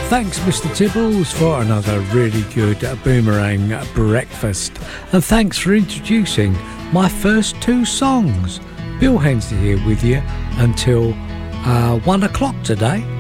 Thanks, Mr. Tibbles, for another really good Boomerang breakfast. And thanks for introducing my first two songs. Bill Hensley here with you until 1 o'clock today.